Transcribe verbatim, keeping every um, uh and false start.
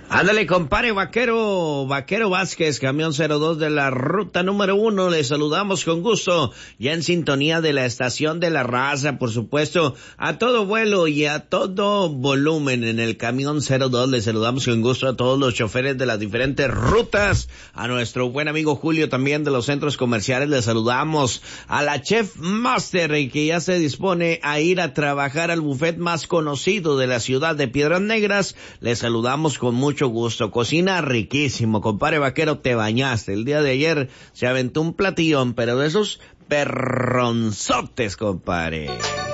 Ándale, compadre, vaquero, vaquero Vázquez, camión cero dos de la ruta número uno, le saludamos con gusto, ya en sintonía de la estación de la raza, por supuesto, a todo vuelo y a todo volumen en el camión cero dos, le saludamos con gusto a todos los choferes de las diferentes rutas, a nuestro buen amigo Julio también de los centros comerciales, le saludamos a la Chef Master, que ya se dispone a ir a trabajar al buffet más conocido de la ciudad de Piedras Negras, le saludamos con mucho gusto, cocina riquísimo, compadre vaquero, te bañaste, el día de ayer se aventó un platillón, pero de esos perronzotes, compadre.